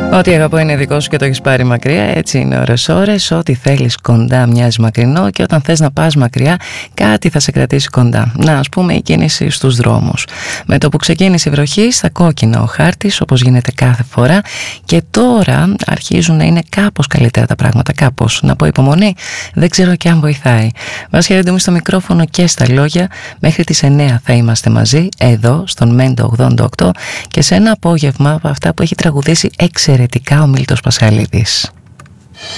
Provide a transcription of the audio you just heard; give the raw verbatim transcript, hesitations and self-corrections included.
Ό,τι αγαπώ είναι δικό σου και το έχεις πάρει μακριά. Έτσι είναι ώρες ώρες. Ό,τι θέλεις κοντά μοιάζει μακρινό και όταν θες να πας μακριά κάτι θα σε κρατήσει κοντά. Να, ας πούμε, η κίνηση στους δρόμους. Με το που ξεκίνησε η βροχή, στα κόκκινα ο χάρτης, όπως γίνεται κάθε φορά, και τώρα αρχίζουν να είναι κάπως καλύτερα τα πράγματα. Κάπως. Να πω υπομονή, δεν ξέρω και αν βοηθάει. Βάσια Ρεντούμη στο μικρόφωνο και στα λόγια. Μέχρι τις εννέα θα είμαστε μαζί, εδώ, στον Μέντο ογδόντα οκτώ, και σε ένα απόγευμα από αυτά που έχει τραγουδήσει εξαιρετικά ο Μίλτος Πασχαλίδης.